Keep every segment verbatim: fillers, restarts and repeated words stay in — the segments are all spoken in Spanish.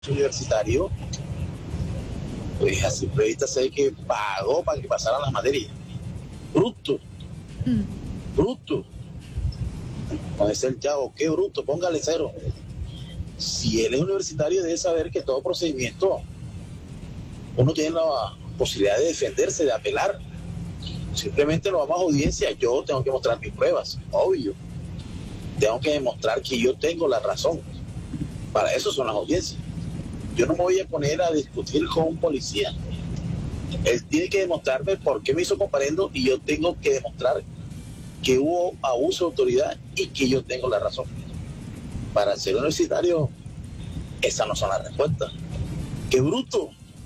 universitario, pues a simple vista sé que pagó para que pasaran las materias. Bruto, mm. bruto. Puede ser el chavo, qué bruto, póngale cero. Si él es universitario, debe saber que todo procedimiento, uno tiene la posibilidad de defenderse, de apelar. Simplemente no vamos a audiencia, yo tengo que mostrar mis pruebas, obvio. Tengo que demostrar que yo tengo la razón. Para eso son las audiencias. Yo no me voy a poner a discutir con un policía. Él tiene que demostrarme por qué me hizo comparendo y yo tengo que demostrar que hubo abuso de autoridad y que yo tengo la razón. Para ser universitario, esas no son las respuestas. ¡Qué bruto!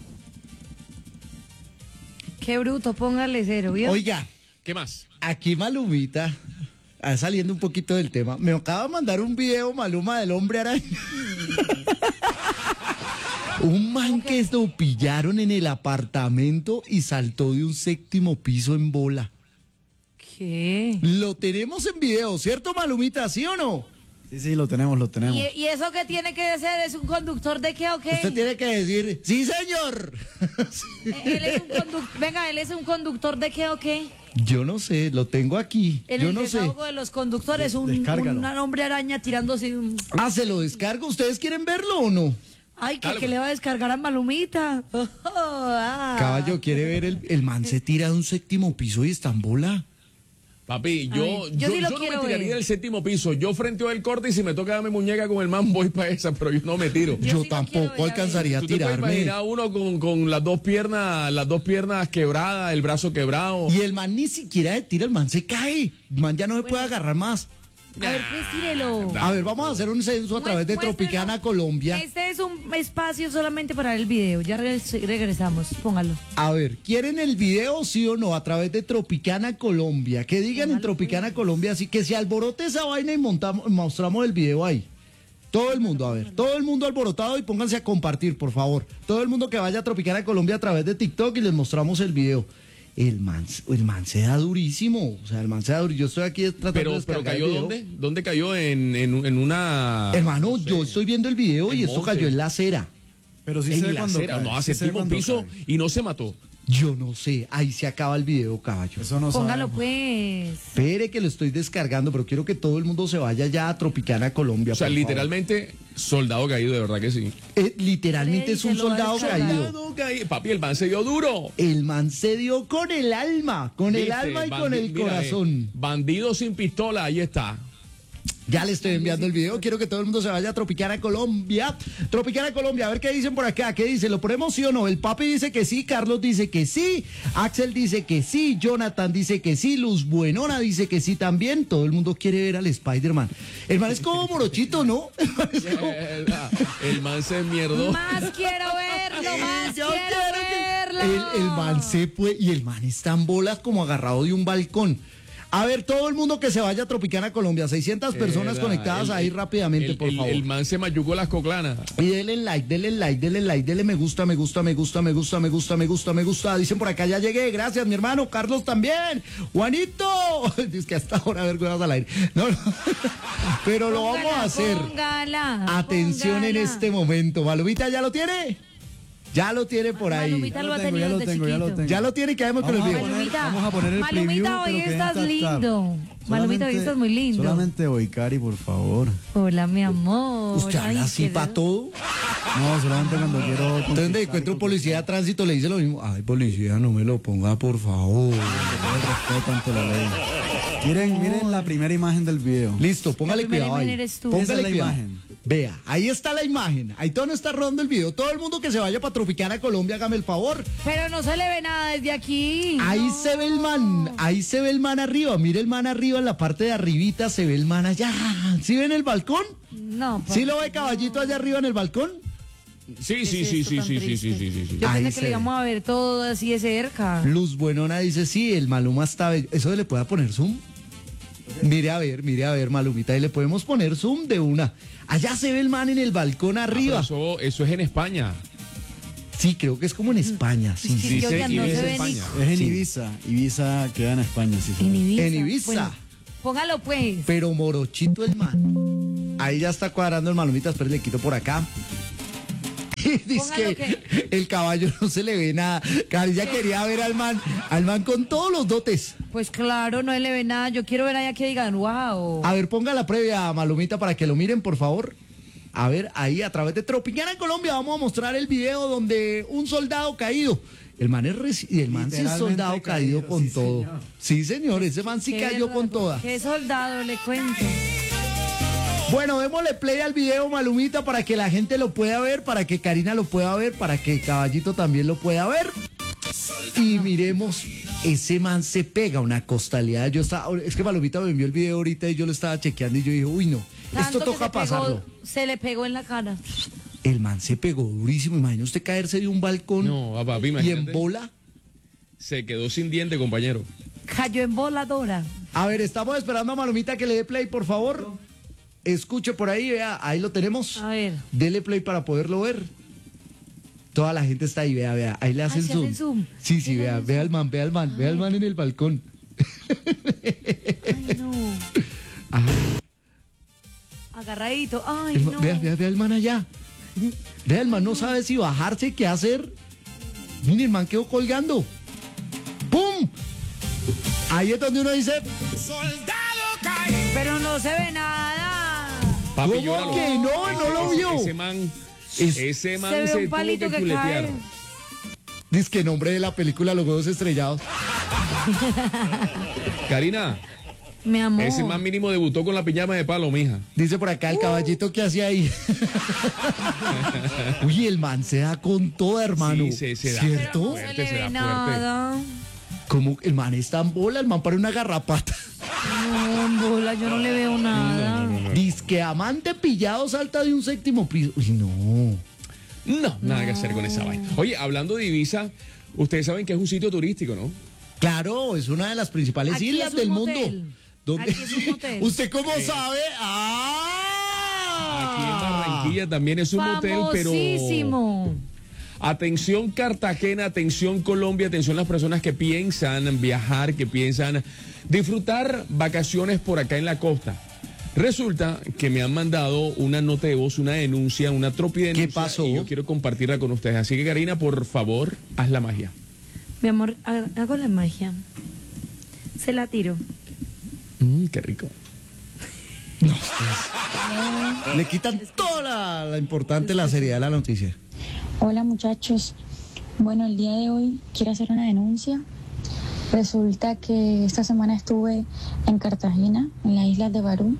¡Qué bruto! Póngale cero, ¿vio? Oiga, ¿qué más? Aquí Malumita, saliendo un poquito del tema, me acaba de mandar un video, Maluma, del hombre araña. Un man que lo pillaron en el apartamento y saltó de un séptimo piso en bola. ¿Qué? Lo tenemos en video, ¿cierto, Malumita? ¿Sí o no? Sí, sí, lo tenemos, lo tenemos. ¿Y, y eso qué tiene que ser? ¿Es un conductor de qué o qué? Usted tiene que decir, ¡sí, señor! Sí. Él es un conductor, venga, ¿él es un conductor de qué o qué? Yo no sé, lo tengo aquí. En Yo el no desahogo sé. de los conductores, un, un hombre araña tirándose un... Ah, ¿se lo descargo? ¿Ustedes quieren verlo o no? Ay, que, que le va a descargar a Malumita. Oh, ah. Caballo, ¿quiere ver el, el man se tira de un séptimo piso y está en bola? Papi, yo, Ay, yo, yo, sí lo yo no quiero me tiraría ver. del séptimo piso. Yo frenteo el corte y si me toca darme muñeca con el man voy para esa, pero yo no me tiro. Yo, Yo sí tampoco alcanzaría a ¿Tú te puedes tirarme. imaginar uno con, con las dos piernas, las dos piernas quebradas, el brazo quebrado? Y el man ni siquiera se tira, el man se cae. El man ya no se Bueno. puede agarrar más. A ver, pues tírelo. A ver, vamos a hacer un censo a través de Muéstrelo. Tropicana Colombia. Este es un espacio solamente para ver el video. Ya regres- regresamos. Póngalo. A ver, ¿quieren el video, sí o no? A través de Tropicana Colombia. Que digan en Tropicana Colombia, así que se alborote esa vaina y montamos, mostramos el video ahí. Todo el mundo, a ver, todo el mundo alborotado y pónganse a compartir, por favor. Todo el mundo que vaya a Tropicana Colombia a través de TikTok y les mostramos el video. El man, el man se da durísimo, o sea, el man se da durísimo. Yo estoy aquí tratando Pero, de pero descargar cayó el video. ¿dónde? ¿Dónde cayó? En, en, en una... Hermano, no sé, yo estoy viendo el video y en esto monte. cayó en la acera. Pero sí en se ve la cuando acera, cae, no, a sí se ve séptimo cuando piso cae. y no se mató. Yo no sé, ahí se acaba el video, caballo. Eso no Póngalo, sabemos. pues. Espere que lo estoy descargando, pero quiero que todo el mundo se vaya ya a Tropicana Colombia. O sea, por favor. literalmente, soldado caído, de verdad que sí. Eh, literalmente es un Ey, se lo va a soldado descargar. caído. Soldado caído. Papi, el man se dio duro. El man se dio con el alma, con el ¿Viste? alma y con Bandi- el mira, corazón. eh, bandido sin pistola, ahí está. Ya le estoy enviando el video. Quiero que todo el mundo se vaya a Tropicana Colombia. Tropicana Colombia, a ver qué dicen por acá. ¿Qué dice? ¿Lo ponemos sí o no? El papi dice que sí, Carlos dice que sí, Axel dice que sí, Jonathan dice que sí, Luz Buenona dice que sí también. Todo el mundo quiere ver al Spider-Man. El man es como morochito, ¿no? El man es como- El, el man se mierdó. Más quiero verlo, más Yo quiero, quiero que- verlo. El, el man se fue y el man está en bolas como agarrado de un balcón. A ver, todo el mundo que se vaya a Tropicana Colombia, seiscientas personas Era, conectadas el- ahí rápidamente, el, por el- favor. El man se mayucó las coclanas. Y denle like, denle like, denle like, denle me gusta, me gusta, me gusta, me gusta, me gusta, me gusta, me gusta. Dicen por acá, ya llegué, gracias, mi hermano, Carlos también. Juanito, dice que hasta ahora, a ver, cuidado al aire. No, no. Pero lo vamos a hacer. Póngala, Atención en póngala. este momento. ¿Malumita ya lo tiene? Ya lo tiene por ahí. Malumita lo ha Ya lo tengo, tenido ya lo desde tengo, ya lo chiquito. tengo. Ya lo tiene, quedemos con el Vamos a video. poner- Malumita, vamos a poner el Malumita, preview, hoy pero que estás entra tap. lindo. Malumita, hoy Solamente- estás muy lindo. Solamente hoy, Cari, por favor. Hola, mi amor. ¿Usted Ay, habla así qué- para todo? No, solamente cuando quiero... Entonces, de encuentro un policía de tránsito le dice lo mismo. Ay, policía, no me lo ponga, por favor. Respeto ante la ley. Miren, miren la primera imagen del video. Listo, póngale La primera cuidado ahí. imagen eres tú. Esa Póngale es la cuidado. imagen. Vea, ahí está la imagen. Ahí todo no está rodando el video. Todo el mundo que se vaya para Tropicana Colombia, hágame el favor. Pero no se le ve nada desde aquí. Ahí No. se ve el man, ahí se ve el man arriba. Mire el man arriba, en la parte de arribita se ve el man allá. ¿Sí ven el balcón? No, ¿Sí papi, lo ve caballito allá arriba en el balcón? Sí, sí, ¿qué es sí, esto sí, tan sí, sí, triste? sí, sí, sí, sí. Yo Ahí pensé se que le ve. íbamos a ver todo así de cerca. Luz Buenona dice, sí, el Maluma está bello. ¿Eso le puede poner zoom? Mire a ver, mire a ver, Malumita, y le podemos poner zoom de una. Allá se ve el man en el balcón Ah, pero arriba. Eso, eso es en España. Sí, creo que es como en España, sí. Sí, sí. Dice oigan, no Ibiza, se ve ni- España. Es en Sí. Ibiza. Ibiza queda en España, sí. sí. En Ibiza. En Ibiza. Bueno, póngalo pues. Pero morochito el man. Ahí ya está cuadrando el Malumita, espera, le quito por acá. Dice Póngalo que el caballo no se le ve nada. Carilla quería ver al man, al man con todos los dotes. Pues claro, no le ve nada. Yo quiero ver allá que digan, wow. A ver, ponga la previa, Malumita, para que lo miren, por favor. A ver, ahí a través de Tropicana Colombia vamos a mostrar el video donde un soldado caído. El man es, reci- el man sí es soldado caído, caído, con sí, todo. señor. Sí, señor, ese man sí Qué cayó con verdad, toda. Qué soldado, le cuento. Bueno, démosle play al video, Malumita, para que la gente lo pueda ver, para que Karina lo pueda ver, para que Caballito también lo pueda ver. Y miremos, ese man se pega una costalidad. Yo estaba, es que Malumita me envió el video ahorita y yo lo estaba chequeando y yo dije, uy no, esto Tanto que toca se pegó- pasarlo. Se le pegó en la cara. El man se pegó durísimo, imagina usted caerse de un balcón No, a papi, y en imagínate. bola. Se quedó sin diente, compañero. Cayó en voladora. A ver, estamos esperando a Malumita que le dé play, por favor. Escuche por ahí, vea, ahí lo tenemos. A ver. Dele play para poderlo ver. Toda la gente está ahí, vea, vea. Ahí le hacen se zoom. hacen zoom. Sí, sí, Le vea, hacen vea al man, vea al man, vea al man en el balcón. Ay, no. Ajá. Agarradito. Ay, El man- no. Vea, vea, vea al man allá. Vea, el man no sabe si bajarse, qué hacer. Mire, el man quedó colgando. ¡Pum! Ahí es donde uno dice, Pero no se ve nada. Papi, ¿cómo llóralo. que no? No lo Ese- vio. Ese man, Es- ese man Se ve se, un tuvo palito que que chuletear. cae. dice que nombre de la película Los Huevos Estrellados. Karina, Mi amor. ese man mínimo debutó con la piñama de palo, mija. Dice por acá el caballito que hacía ahí. Uy, el man se da con toda, hermano. Sí, se- se da. ¿Cierto? No Fuerte, se le se da ve fuerte. nada. Como el man está en bola, el man para una garrapata. No, en bola, yo no le veo nada. Dice que amante pillado salta de un séptimo piso. Uy, no. No, nada que hacer con esa vaina. Oye, hablando de Ibiza, ustedes saben que es un sitio turístico, ¿no? Claro, es una de las principales Aquí islas es un del motel. mundo. ¿Dónde? Aquí es un motel. ¿Usted cómo sabe? Aquí en ¡Ah! Barranquilla también es un motel, pero... Famosísimo. Atención Cartagena, atención Colombia, atención las personas que piensan viajar, que piensan disfrutar vacaciones por acá en la costa. Resulta que me han mandado una nota de voz, una denuncia, una tropidenuncia. ¿Qué pasó? Y yo quiero compartirla con ustedes. Así que Karina, por favor, haz la magia. Mi amor, ha- hago la magia. Se la tiro. Mm, qué rico. Le quitan toda la, la importante, la seriedad de la noticia. Hola muchachos, bueno el día de hoy quiero hacer una denuncia. Resulta que esta semana estuve en Cartagena, en las islas de Barú,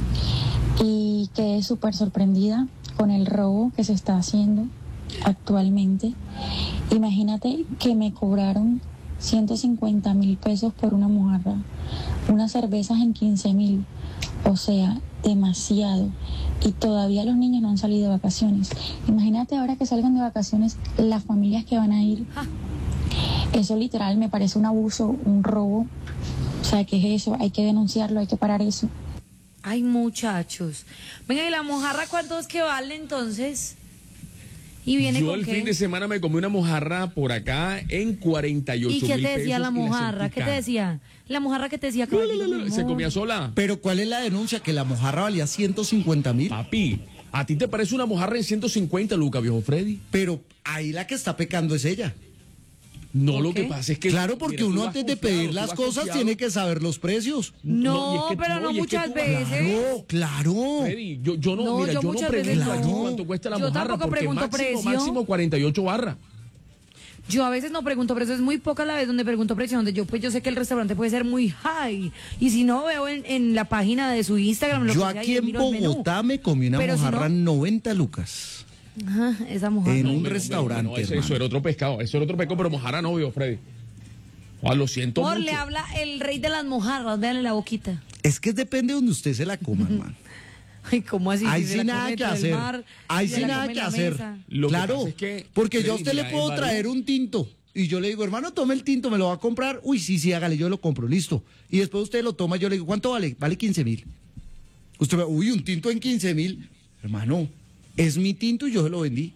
y quedé súper sorprendida con el robo que se está haciendo actualmente. Imagínate que me cobraron ciento cincuenta mil pesos por una mojarra, unas cervezas en quince mil, o sea, demasiado. Y todavía los niños no han salido de vacaciones. Imagínate ahora que salgan de vacaciones las familias que van a ir. Eso literal me parece un abuso, un robo. O sea, ¿qué es eso? Hay que denunciarlo, hay que parar eso. Ay, muchachos. Venga, ¿y la mojarra cuánto es que vale entonces? ¿Y viene Yo con el qué? fin de semana me comí una mojarra por acá en cuarenta y ocho ¿Y mil qué pesos. te decía la y mojarra? sentí ¿Qué te cara. decía? La mojarra que te decía, La, la, caballito, la, mi la, Se amor. comía sola. Pero ¿cuál es la denuncia? Que la mojarra valía ciento cincuenta mil. Papi, ¿a ti te parece una mojarra en ciento cincuenta, Luca, viejo Freddy? Pero ahí la que está pecando es ella. No, ¿Por lo qué? que pasa es que... Claro, porque mira, tú uno vas antes de confiado, pedir tú las vas cosas confiado. tiene que saber los precios. No, y es que pero tú- no y es que muchas tú- veces. Claro, claro. Freddy, yo, yo no, No, mira, yo yo, no muchas veces pregunto no. aquí cuánto cuesta la Yo mojarra, tampoco porque pregunto máximo, precio. máximo cuarenta y ocho barras. Yo a veces no pregunto precio, es muy poca la vez donde pregunto precio, donde yo pues yo sé que el restaurante puede ser muy high. Y si no, veo en, en la página de su Instagram lo Yo que sea, aquí y en miro el menú. Bogotá me comí una Pero si mojarra no- noventa lucas. Ajá, esa mojarra. En un Bueno, restaurante, bueno, eso, hermano. eso era otro pescado, eso era otro pescado, pero mojarra no, viejo Freddy. Ah, lo siento Por mucho. le habla el rey de las mojarras, véanle la boquita. Es que depende de donde usted se la coma, hermano. Ay, ¿cómo así? Ahí Si se sí la nada come que dentro del hacer. mar, Ahí se sí la nada come en que la hacer. mesa. Lo que Claro, pasa es que, porque yo a Freddy, usted le mira, puedo en Barú- traer un tinto y yo le digo, hermano, tome el tinto, me lo va a comprar. Uy, sí, sí, hágale, yo lo compro, listo. Y después usted lo toma, yo le digo, ¿cuánto vale? Vale quince mil. Usted me, uy, un tinto en quince mil. Hermano, es mi tinto y yo se lo vendí.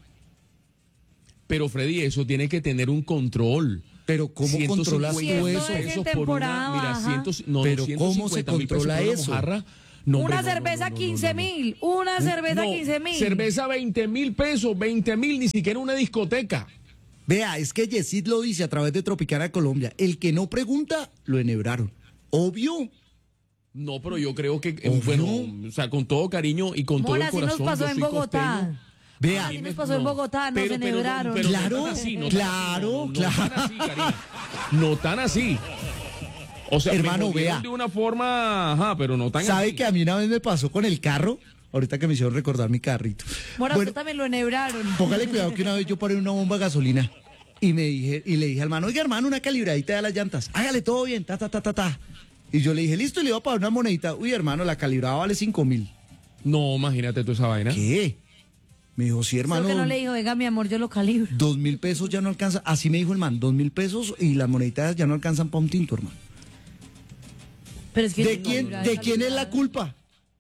Pero Freddy, eso tiene que tener un control. Pero ¿cómo ciento cincuenta controlas tú Siendo eso? es en pesos por temporada una, mira, baja. ciento, no, Pero ciento ¿cómo se cincuenta mil pesos controla por una eso? mojarra. No, una hombre, no, cerveza no, no, no, quince no, no. mil, una cerveza No, quince mil. cerveza veinte mil pesos, veinte mil, ni siquiera una discoteca. Vea, es que Yesid lo dice a través de Tropicana Colombia. El que no pregunta, lo enhebraron. Obvio. No, pero yo creo que, eh, Obvio. bueno, o sea, con todo cariño y con todo Mora, el así nos corazón. pasó yo en soy Bogotá. costeño. Vea. Así nos pasó en Bogotá, nos Pero- pero no- enhebraron. pero no Claro, tan así, no tan claro, así, no, no claro. tan así, Karina. No tan así. O sea, Hermano, me jodieron vea. de una forma, ajá, pero no tan ¿Sabe así. que a mí una vez me pasó con el carro? Ahorita que me hicieron recordar mi carrito. Mora, Bueno, usted también lo enhebraron. póngale cuidado que una vez yo paré una bomba de gasolina y me dije, y le dije al hermano, oiga hermano, una calibradita de las llantas, hágale todo bien, ta, ta, ta, ta, ta. Y yo le dije, listo, y le iba a pagar una monedita. Uy, hermano, la calibrada vale cinco mil. No, imagínate tú esa vaina. ¿Qué? Me dijo, sí, hermano. Solo que no le dijo, venga, mi amor, yo lo calibro. Dos mil pesos ya no alcanza. Así me dijo el man, dos mil pesos y las moneditas ya no alcanzan para un tinto, hermano. Pero es que ¿De no, quién, mira, ¿de esa quién es la calidad. culpa?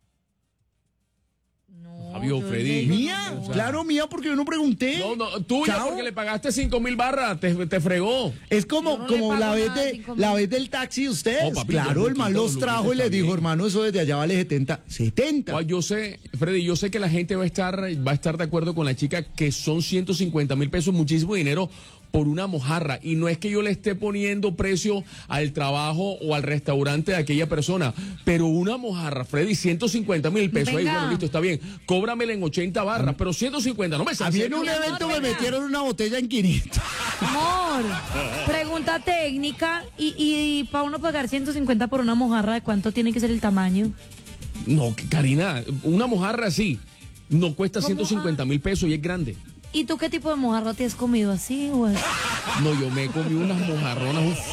No, Fabio, yo Freddy. le digo, Mía, no. claro, mía, porque yo no pregunté. No, no, tuya Chao. porque le pagaste cinco mil barras, te, te fregó. Es como, Yo no le como pago la vez nada de de cinco mil. la vez del taxi de ustedes. Oh, papito, claro, el man Luquito, los trajo Luquito y les está dijo, bien. hermano, eso desde allá vale setenta. setenta. Ah, yo sé, Freddy, yo sé que la gente va a estar, va a estar de acuerdo con la chica que son ciento cincuenta mil pesos, muchísimo dinero por una mojarra. Y no es que yo le esté poniendo precio al trabajo o al restaurante de aquella persona, pero una mojarra, Freddy, ciento cincuenta mil pesos. Ahí, Venga. bueno, listo, está bien. Cóbramela en ochenta barras, pero ciento cincuenta, no me A sale. mí en un evento me metieron una botella en quinientos. Amor, pregunta técnica. Y, y para uno pagar ciento cincuenta por una mojarra, ¿de cuánto tiene que ser el tamaño? No, Karina, una mojarra así no cuesta ¿Cómo? ciento cincuenta mil pesos y es grande. ¿Y tú qué tipo de mojarra te has comido así, güey? No, yo me comí unas mojarronas. uf.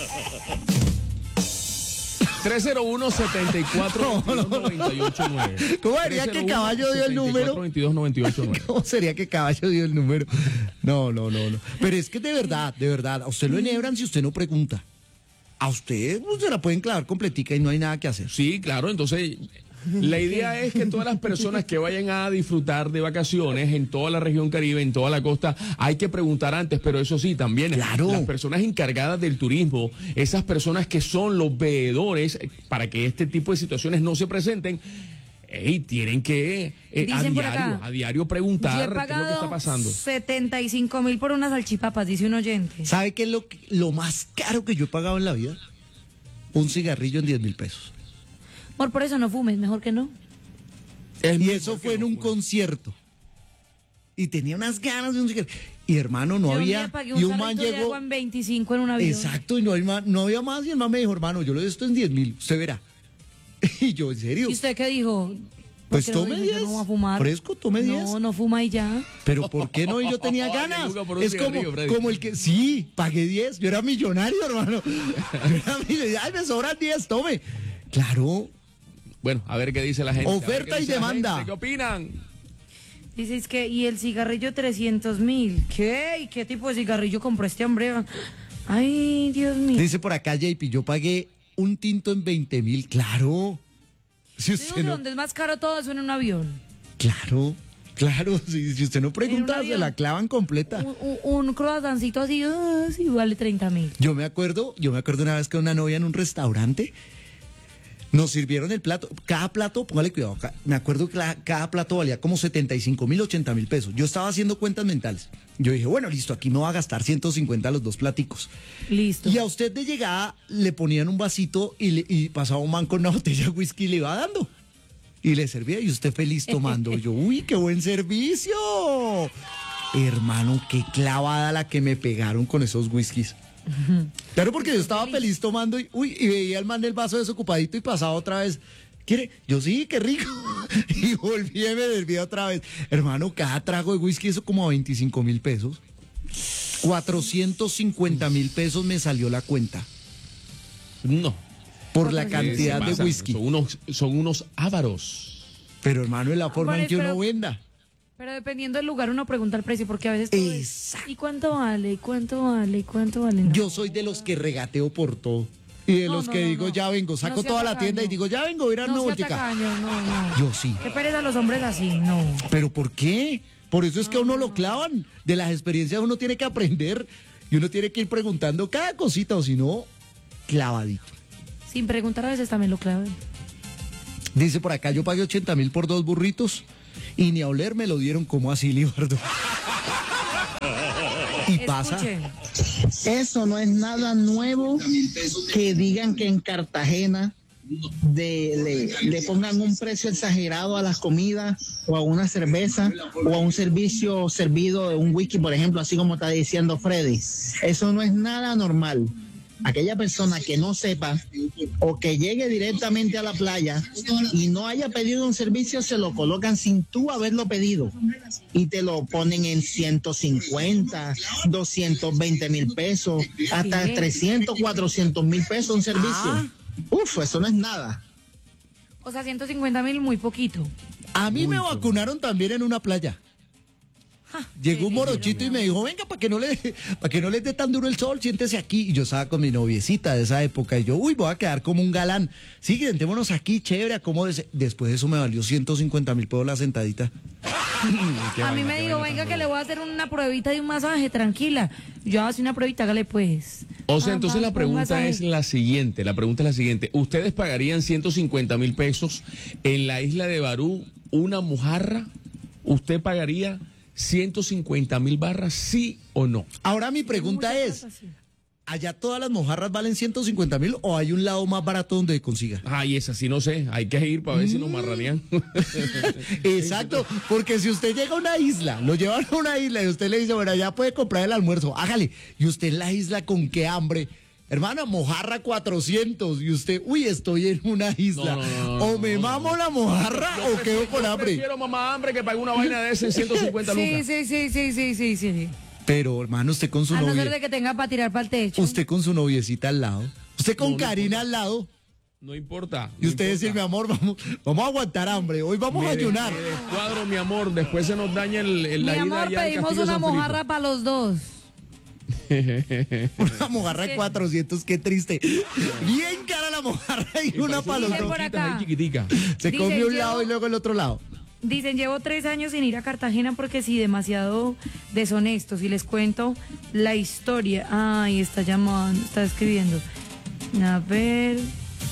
tres cero uno, siete cuatro, dos dos, nueve ocho nueve. ¿Cómo haría que Caballo dio el número? veintidós, noventa y ocho, nueve. ¿Cómo sería que Caballo dio el número? No, no, no, no. Pero es que de verdad, de verdad, a usted lo enhebran si usted no pregunta. A usted pues, se la pueden clavar completica y no hay nada que hacer. Sí, claro, entonces la idea es que todas las personas que vayan a disfrutar de vacaciones en toda la región Caribe, en toda la costa, hay que preguntar antes, pero eso sí, también Claro. las personas encargadas del turismo, esas personas que son los veedores, eh, para que este tipo de situaciones no se presenten, ey, tienen que eh, a Dicen por diario, acá, a diario Yo preguntar he qué es lo que pagado está pasando. setenta y cinco mil por unas salchipapas, dice un oyente. ¿Sabe qué es lo, que- lo más caro que yo he pagado en la vida? Un cigarrillo en diez mil pesos. Amor, por eso no fumes, mejor que no. Y eso fue en un concierto. Y tenía unas ganas de un cigarrillo. Y hermano, no Yo un había. día pagué Y un un man carrito de llegó. agua en veinticinco en un avión. Exacto, y no, hay ma- no había más. Y el man me dijo, hermano, yo lo de esto en diez mil. Usted verá. Y yo, ¿en serio? ¿Y usted qué dijo? Pues ¿Por qué no tome dijo, yo diez. no voy a fumar? Fresco, tome diez. No, no fuma y ya. Pero ¿por qué no? Y yo tenía Ay, ganas. Luca, por un Es como, cigarrillo, Freddy. como el que. Sí, pagué diez. Yo era millonario, hermano. Yo era millonario. Ay, me sobran diez, tome. Claro. Bueno, a ver qué dice la gente. a ver qué Oferta y dice la demanda. gente, ¿qué opinan? Dices que, y el cigarrillo trescientos mil. ¿Qué? ¿Y qué tipo de cigarrillo compró este hombre? Ay, Dios mío. Dice por acá, J P, yo pagué un tinto en veinte mil. Claro. Si Digo usted que no. donde es más caro todo eso en un avión. Claro. Claro. Si, si usted no pregunta, se avión. la clavan completa. Un, un, un croissancito así, ah, sí, vale treinta mil. Yo me acuerdo, yo me acuerdo una vez que una novia en un restaurante nos sirvieron el plato, cada plato, póngale cuidado, ca- me acuerdo que la- cada plato valía como setenta y cinco mil, ochenta mil pesos. Yo estaba haciendo cuentas mentales. Yo dije, bueno, listo, aquí me voy a gastar ciento cincuenta los dos platicos. Listo. Y a usted de llegada le ponían un vasito y, le- y pasaba un man con una botella de whisky y le iba dando. Y le servía y usted feliz tomando. Yo, uy, qué buen servicio. Hermano, qué clavada la que me pegaron con esos whiskies. Claro, porque yo estaba feliz tomando y, uy, y veía al man del vaso desocupadito y pasaba otra vez. ¿Quiere? Yo sí, qué rico. Y volví y me serví otra vez. Hermano, cada trago de whisky, eso como a veinticinco mil pesos. cuatrocientos cincuenta mil pesos me salió la cuenta No. por la Se cantidad de pasan, whisky. Son unos, son unos ávaros. Pero hermano, es la forma en que Pero- uno venda. Pero dependiendo del lugar uno pregunta el precio, porque a veces todo es, Exacto. ¿y cuánto vale? ¿Y cuánto vale? ¿Y cuánto vale? No. Yo soy de los que regateo por todo. Y de No, los no, que no, digo, no. ya vengo, saco No sea toda la tacaño. tienda y digo, ya vengo, voy a ir a dar No una sea vueltica. tacaño, no, no. Yo sí. Qué pereza los hombres así, no. ¿Pero por qué? Por eso es que a uno lo clavan. De las experiencias uno tiene que aprender y uno tiene que ir preguntando cada cosita o si no, clavadito. Sin preguntar a veces también lo clavan. Dice por acá, yo pagué ochenta mil por dos burritos y ni a oler me lo dieron como así, Libardo. Y pasa. Escuchen. Eso no es nada nuevo que digan que en Cartagena de, le, le pongan un precio exagerado a las comidas o a una cerveza o a un servicio servido de un whisky, por ejemplo, así como está diciendo Freddy. Eso no es nada normal. Aquella persona que no sepa o que llegue directamente a la playa y no haya pedido un servicio, se lo colocan sin tú haberlo pedido y te lo ponen en ciento cincuenta, doscientos veinte mil pesos, hasta trescientos, cuatrocientos mil pesos un servicio. Ah. Uf, eso no es nada. O sea, ciento cincuenta mil, muy poquito. A mí me vacunaron también en una playa. Ja, Llegó un qué morochito y lindo, me dijo, venga, para que no le para que no le dé tan duro el sol, siéntese aquí. Y yo estaba con mi noviecita de esa época y yo, uy, voy a quedar como un galán. Sí, sentémonos aquí, chévere, acomódese. Después de eso me valió ciento cincuenta mil pesos la sentadita. A mí me dijo, venga que le voy a hacer una pruebita de un masaje, tranquila. Yo hago una pruebita, hágale pues. O sea, Ah, entonces va, la un pregunta masaje. es la siguiente, la pregunta es la siguiente. ¿Ustedes pagarían ciento cincuenta mil pesos en la isla de Barú una mojarra? ¿Usted pagaría ciento cincuenta mil barras, sí o no? Ahora mi pregunta Mucha es, plata, sí. ¿allá todas las mojarras valen ciento cincuenta mil o hay un lado más barato donde consiga? Ay, esa sí no sé, hay que ir para ver si nos marranean. Exacto, porque si usted llega a una isla, lo llevan a una isla y usted le dice, bueno, ya puede comprar el almuerzo, hágale. Y usted en la isla con qué hambre. Hermana, mojarra cuatrocientos y usted, uy, estoy en una isla. No, no, no, o no, me no, mamo la mojarra o quedo con hambre. Prefiero mamá hambre que pague una vaina de ese en ciento cincuenta Sí, lucas. sí, sí, sí, sí, sí, sí. Pero, hermano, usted con su A no ser novia, de que tenga para tirar para el techo. usted con su noviecita al lado, usted con No, no Karina al lado, No importa. y no usted decir, mi importa. amor, vamos, vamos a aguantar hambre, hoy vamos a Me ayunar. des- me descuadro, mi amor, después se nos daña el, el- Mi la ida amor, allá al pedimos Castillo de una San Felipe. mojarra para los dos. Una mojarra de cuatrocientos, qué triste. Bien cara la mojarra y Y una parece para los Dicen dos. por chiquitas ahí, acá. chiquitica. Se Dicen, come un llevo- lado y luego el otro lado. Dicen, llevo tres años sin ir a Cartagena porque sí, demasiado deshonestos. Y les cuento la historia. Ay, está llamando, está escribiendo. A ver.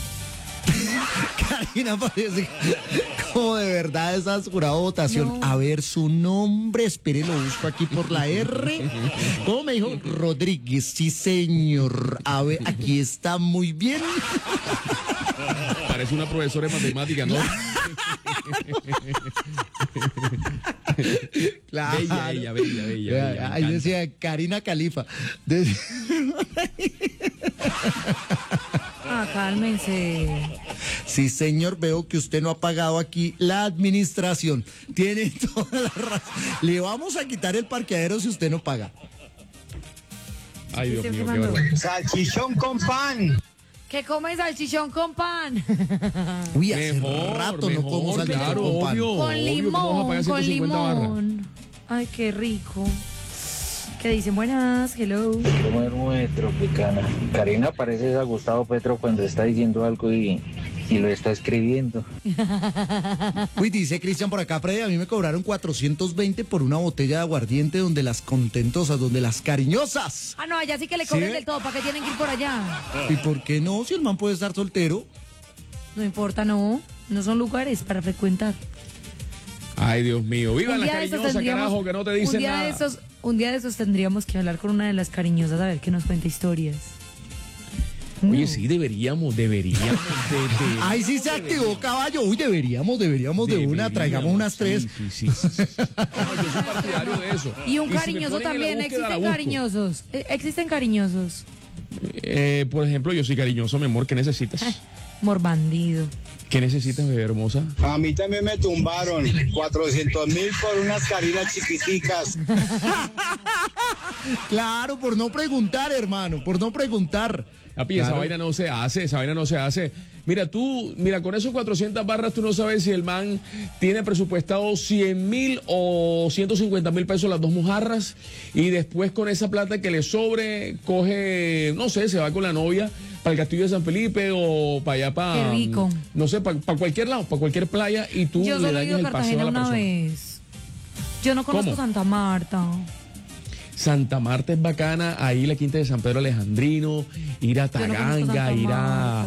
Karina parece como de verdad esas jurado votación. No. A ver su nombre, espere, lo busco aquí por la R. ¿Cómo me dijo? Rodríguez, sí señor. A ver, aquí está muy bien. Parece una profesora de matemáticas, ¿no? Claro. Bella, ella, bella, bella. Vea, bella, me ahí encanta. decía Karina Califa. De- Ah, cálmense. Sí, señor, veo que usted no ha pagado aquí la administración. Tiene toda la razón. Le vamos a quitar el parqueadero si usted no paga. Ay, Dios Estoy mío, qué fumando. vergüenza. Salchichón con pan. ¿Qué comen salchichón con pan? Uy, hace Mejor, rato mejor, no como salchichón claro, con pan. obvio. Con obvio, ¿cómo vamos a pagar limón, con ciento cincuenta barras? limón. Ay, qué rico. ¿Qué dicen? Buenas, hello. Comer muy tropicana. Karina parece a Gustavo Petro cuando está diciendo algo y, y lo está escribiendo. Uy, dice Cristian por acá, Freddy, a mí me cobraron cuatrocientos veinte por una botella de aguardiente donde las contentosas, donde las cariñosas. Ah, no, allá sí que le ¿Sí cobren ve? del todo. ¿Para qué tienen que ir por allá? ¿Y por qué no? Si el man puede estar soltero. No importa, no. No son lugares para frecuentar. Ay, Dios mío. Viva Un la día de estos cariñosa, tendríamos- carajo, que no te un dicen día nada. de esos, un día de esos tendríamos que hablar con una de las cariñosas a ver que nos cuenta historias. Oye, No. sí, deberíamos, deberíamos. de- de- Ahí sí se activó caballo. Uy, deberíamos, deberíamos de una. deberíamos, Traigamos unas sí, tres. Sí, sí, sí, sí. No, yo soy partidario de eso. Y un si me cariñoso ponen en la también. búsqueda, la Existen busco. cariñosos. Eh, Existen cariñosos. Eh, por ejemplo, yo soy cariñoso, mi amor. ¿Qué necesitas? Morbandido. ¿Qué necesitas, bebé hermosa? A mí también me tumbaron cuatrocientos mil por unas carinas chiquiticas. Claro, por no preguntar, hermano, por no preguntar. Papi, esa Claro. vaina no se hace, esa vaina no se hace. Mira, tú, mira, con esos cuatrocientas barras tú no sabes si el man tiene presupuestado cien mil o ciento cincuenta mil pesos las dos mojarras y después con esa plata que le sobre, coge, no sé, se va con la novia para el Castillo de San Felipe o para allá, para... Qué rico. No sé, para cualquier lado, para cualquier playa y tú Yo le solo he ido dañas a el paseo a Cartagena la una persona. vez. Yo no conozco ¿Cómo? Santa Marta. Santa Marta es bacana, ahí la quinta de San Pedro Alejandrino, ir a Yo no conozco Taganga, Santa ir a... Marta.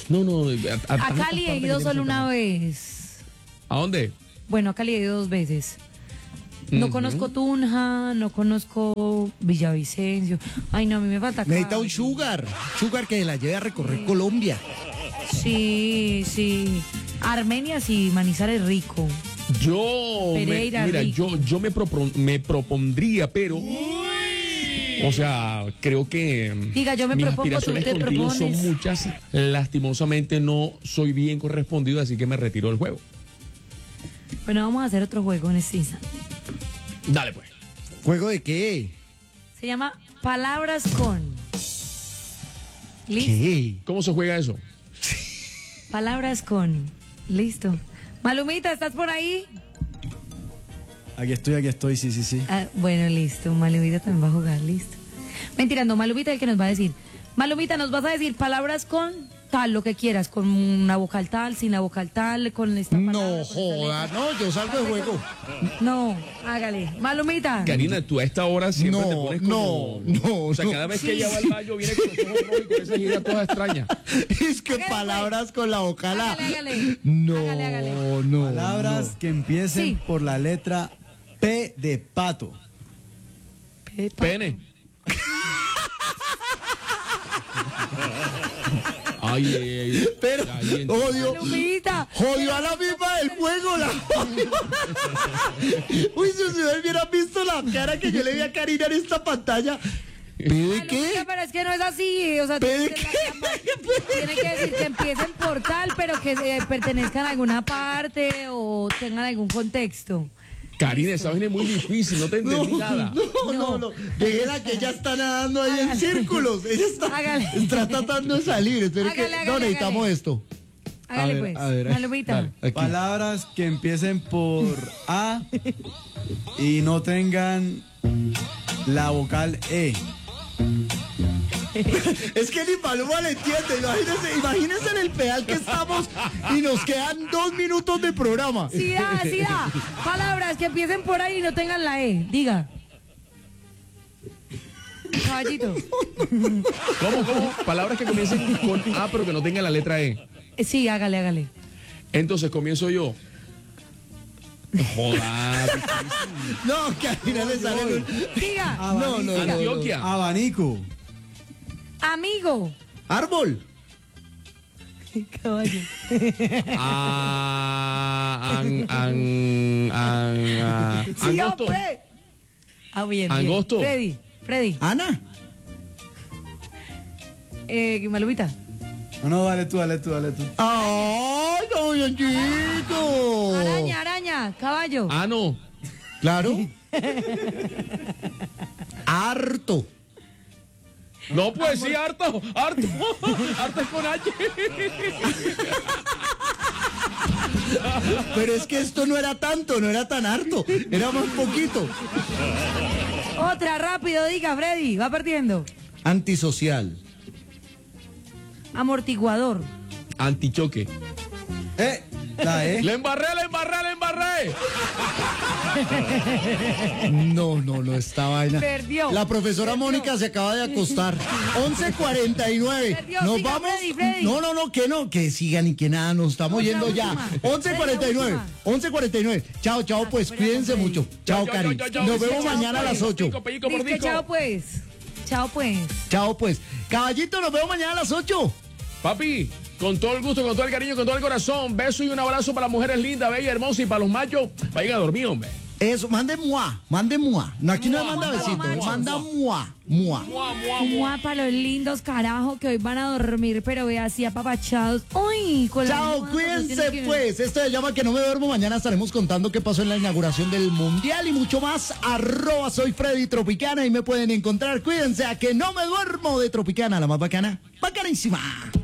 No, no. A, a Cali he ido solo una vez. ¿A dónde? Bueno, a Cali he ido dos veces. No uh-huh. conozco Tunja, no conozco Villavicencio. Ay, no, a mí me falta Cali. Necesita un sugar, sugar que la lleve a recorrer sí. Colombia. Sí, sí. Armenia sí, Manizales rico. Yo, Pereira, me, mira, rico. yo, yo me, propon, me propondría, pero... O sea, creo que Diga, yo me mis propongo, aspiraciones tú te contigo propones. son muchas. Lastimosamente no soy bien correspondido, así que me retiro del juego. Bueno, vamos a hacer otro juego en este instante. Dale, pues. ¿Juego de qué? Se llama Palabras con. ¿Listo? ¿Qué? ¿Cómo se juega eso? Palabras con. Listo. Malumita, ¿estás por ahí? Aquí estoy, aquí estoy, sí, sí, sí. Ah, bueno, listo. Malumita también va a jugar, listo. Mentira, no, Malumita es el que nos va a decir. Malumita, nos vas a decir palabras con tal, lo que quieras, con una vocal tal, sin la vocal tal, con esta palabra, No joda, no, yo salgo de juego. No, hágale. Malumita. Karina, tú a esta hora siempre no, te pones como... No, no, O sea, no. cada vez Sí. que ella va al baño viene con los ojos rojos y con esa gira toda extraña. Es que Hágale, palabras pues. con la vocal A. Hágale, hágale. No, Hágale, hágale. no. Palabras no. que empiecen Sí. por la letra P de pato. Pepa. Pene. Ay, ay, ay. Pero, Ay, ay, odio, Malumita. jodió a la misma del juego. La... Uy, si ustedes hubieran visto la cara que yo le vi a Karina en esta pantalla. ¿P de Malumita, qué? pero es que no es así. O sea, ¿P de tiene que- qué? tiene que decir que empiecen por tal, pero que eh, pertenezcan a alguna parte o tengan algún contexto. Karina, esa vaina es muy difícil, no te entendí No, nada. no, no, no. Déjela que ella está nadando ahí en Hágale. círculos. Ella está, Hágale. está tratando de salir. Espere Hágale, que... hágale, no, necesitamos hágale. esto. Hágale ver, pues. a ver, Malumita. dale. Aquí. Palabras que empiecen por A y no tengan la vocal E. Es que ni Paloma le entiende. Imagínense, imagínense en el pedal que estamos y nos quedan dos minutos de programa. Sí da, sí da. Palabras que empiecen por ahí y no tengan la E. Diga. Caballito. ¿Cómo, cómo? Palabras que comiencen con A pero que no tengan la letra E. Eh, Sí, hágale, hágale. Entonces comienzo yo. Joder. No, que al final le sale un... Diga. No, no, no, no. Antioquia. Abanico. Amigo. Árbol. Caballo. Ah, an, an, an, ah. Sí, Angosto. hombre. Ah, bien, bien. Angosto. Freddy, Freddy. Ana. Eh, Malumita. No, no, dale tú, dale tú, dale tú. ¡Ay, no, bien chico! Araña, araña, caballo. Ah, no. Claro. Harto. No, pues sí, harto, harto. Harto es con H. Pero es que esto no era tanto, no era tan harto. Era más poquito. Otra, rápido, diga, Freddy. Va perdiendo. Antisocial. Amortiguador. Antichoque. Eh, la E. Le embarré, le embarré, le embarré. No, no, no, esta vaina. Perdió. La profesora Perdió. Mónica se acaba de acostar. once cuarenta y nueve. Perdió, Nos siga, vamos. Freddy, Freddy. No, no, no, que no, que sigan y que nada, nos estamos Otra yendo ya. última. once cuarenta y nueve. Freddy, la once cuarenta y nueve. Chao, chao, pues Freddy, cuídense Freddy. mucho. Chao, Chao, Cari. chao, chao, Nos chao. vemos Chao, mañana a las ocho. Pellico, pellico, por Dice que disco. chao, pues. Chao, pues. Chao, pues. Caballito, nos vemos mañana a las ocho. Papi, con todo el gusto, con todo el cariño, con todo el corazón, beso y un abrazo para las mujeres lindas, bellas, hermosas y para los machos, vayan a dormir, hombre. Eso, mande mua, mande mua. No, aquí no Mua, manda mua, besito, mua, manda mua. mua, mua. Mua, mua, mua. Guapa, los lindos, carajo, que hoy van a dormir, pero ve así apapachados. Uy, con la Chao, almohada, no tiene cuídense que ver. pues. Esto se llama Que No Me Duermo. Mañana estaremos contando qué pasó en la inauguración del Mundial y mucho más. Arroba soy Freddy Tropicana y me pueden encontrar. Cuídense a Que No Me Duermo de Tropicana, la más bacana, bacanísima.